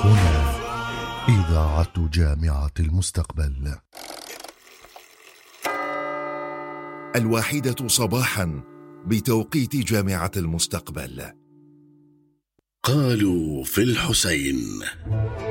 هنا إذاعة جامعة المستقبل. 1 صباحا بتوقيت جامعة المستقبل. قالوا في الحسين.